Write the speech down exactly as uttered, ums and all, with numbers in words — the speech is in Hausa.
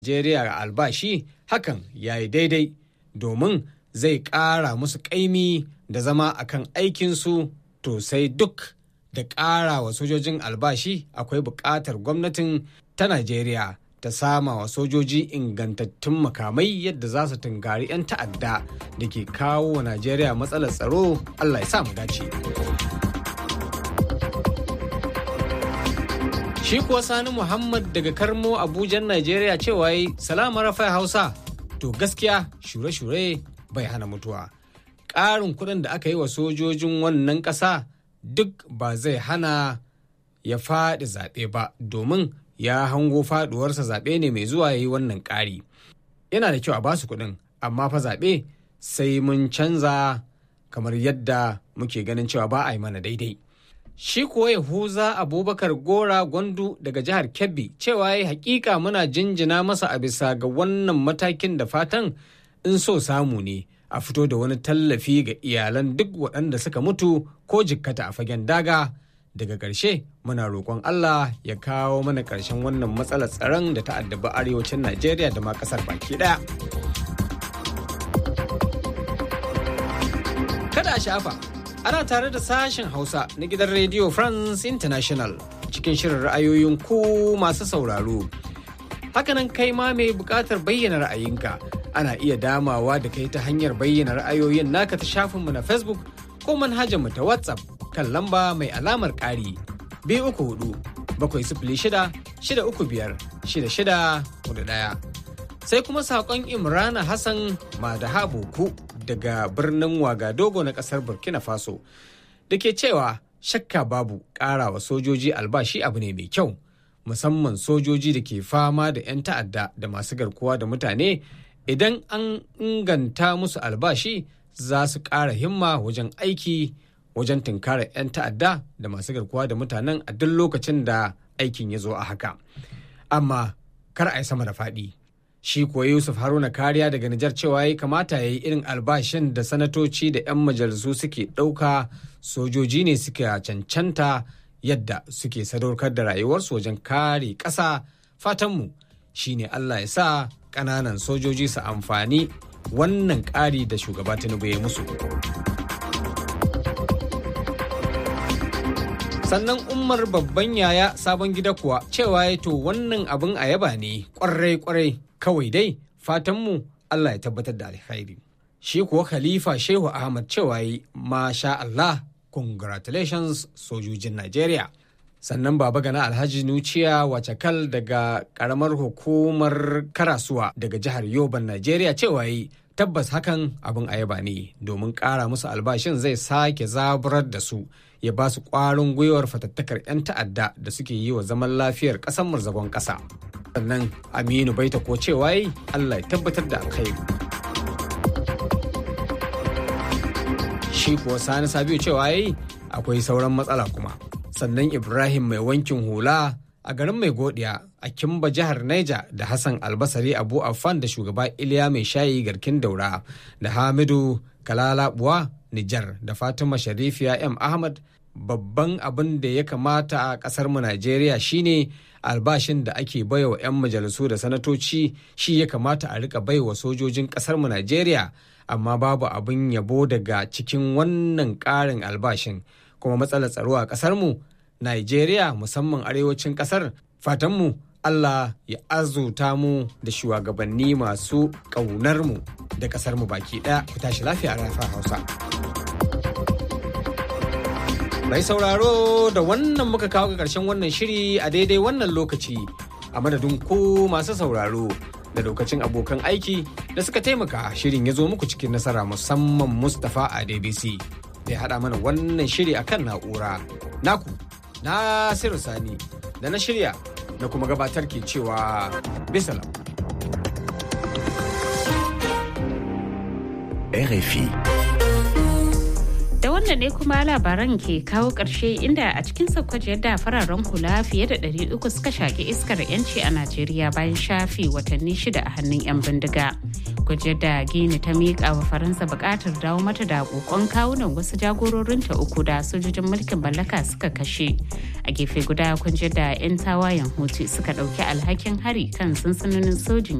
Najeriya albashi hakan ya yi daidai domin zai ƙara musu ƙaimi da zama akan aikinsu to sai duk da ƙara wa sojojin albashi akwai buƙatar gwamnatin ta Najeriya ta sama wa sojoji ingantattun makamai yadda za su tunkari 'yan ta'adda da ke kawo wa Najeriya matsalar tsaro. Allah ya sa mu dace. Shi kuwa Sani Muhammad daga Karmo Abujan Najeriya cewa yi salama Rafai Hausa to gaskiya shure-shure bai hana mutuwa. Ƙarin kuɗin da aka yi wa sojojin wannan ƙasa duk ba zai hana ya faɗi zaɓe ba domin ya hango faɗuwarsa zaɓe ne mai zuwa ya yi wannan ƙari. Yana da kyau a basu kuɗin amma fa zaɓe sai mun canza kamar yadda muke ganin cewa ba a yi mana daidai. Shi kuwa Yahuza Abubakar Gora Gwandu daga jihar Kebbi cewa ya hakika muna jinjina masa a bisa ga wannan matakin da fatan in so samu ne a fito da wani tallafi ga iyalan duk waɗanda suka mutu ko jikkata a fagen daga. Daga ƙarshe muna roƙon Allah ya kawo mana ƙarshen wannan matsalar tsaron da ta addabi arewacin Najeriya da ma ƙasar baki ɗaya. Kada a shafa. Ana tare da sashen Hausa na gidan Radio France International cikin shirin ra'ayoyin ku masu sauraro. Hakanan kai ma mai buƙatar bayyana ra'ayinka ana iya damawa da kai ta hanyar bayyana ra'ayoyin naka ta shafinmu na Facebook ko manhajarmu ta WhatsApp kan lamba mai alamar ƙari biyu uku hudu bakwai sifili shida shida uku biyar shida shida hudu ɗaya. Sai kuma saƙon Imrana Hassan Madaha Boku daga birnin Wagadogo na ƙasar Burkina Faso da ke cewa shakka babu ƙarawa sojoji albashi abu ne mai kyau musamman sojoji da ke fama da 'yan ta'adda da masu garkuwa da mutane. Idan an inganta musu albashi za su ƙara himma wajen aiki wajen tunkarar 'yan ta'adda da masu garkuwa da mutanen a duk lokacin da aikin ya zo a haka. Amma kar a yi sama da faɗi. Shi kuwa Yusuf Haruna Kariya daga Nijar cewa ya kamata ya yi irin albashin da sanatoci da 'yan majalisu suke ɗauka sojoji ne suka cancanta yadda suke sadaukar da rayuwarsu wajen kare ƙasa. Fatanmu shi ne Allah ya sa ƙananan sojoji su amfani wannan ƙari da shugaba Tinubu ya musu. Sannan Umar babban yaya sabon gida kuwa cewa ya to wannan abin a yaba ne ƙwarai-ƙwarai. Kawai dai fatanmu Allah ya tabbatar da alkhairi. Shi kuwa Khalifa Shehu Ahmad cewa yi masha Allah congratulations sojojin Najeriya. Sannan Baba Gana Alhaji Nuciya Wacakal daga karamar hukumar Karasuwa daga jihar Yoban Najeriya cewa yi tabbas hakan abin ayaba ne domin ƙara musu albashin zai sake zaburar da su ya ba su ƙwarin gwiwar fatattakar 'yan ta'adda da suke yi wa zaman lafiyar ƙasar murzagon ƙasa. Sannan Aminu Baita ko cewa yi Allah ya tabbatar da alkhairi. Shi kuwa Sani Sabiu cewa yi akwai sauran matsala kuma. Sannan Ibrahim mai wankin hula a garin Mai Godiya a Kimba jihar Niger da Hassan Albasari Abu Affan da shugaba Iliya Mai Shayi Garkin Daura da Hamidu Kalalabuwa Nijar da Fatima Sharifiya M Ahmad. Babban abin da ya kamata a ƙasar mu Najeriya shine albashin da ake baiwa 'yan majalisu da sanatoci shi ya kamata a rika baiwa sojojin ƙasar mu Najeriya, amma babu abin yabo daga cikin wannan ƙarin albashin. Kuma matsalar tsaro a ƙasar mu Najeriya musamman arewacin ƙasar, fatan mu Allah ya azuta mu da shugabanni masu ƙaunar mu da ƙasar mu baki ɗaya. Ku tashi lafiya a Rafa Hausa. Mai sauraro da wannan muka kawo ga ƙarshen wannan shiri a daidai wannan lokaci a madadin ku masu sauraro da lokacin abokan aiki da suka taimaka shirin ya zo muku cikin nasara musamman Mustapha a D B C da ya haɗa mana wannan shiri akan na'ura. Naku Nasiru Sani da na shirya na kuma gabatar ke cewa bisalam. R F I. Da wannan ne kuma labaran ke kawo ƙarshe inda a cikin saukajiyar da fararen hula fiye da ɗari uku suka shaƙi iskar 'yanci a Najeriya bayan shafe watanni shida a hannun 'yan bindiga. kwaje da Gini ta miƙa wa Faransa buƙatar dawo mata da kokon kawunan wasu jagororinta uku da sojojin mulkin mallaka suka kashe. A gefe guda kun da 'yan tawayen Houthi suka ɗauki alhakin hari kan sansanonin sojin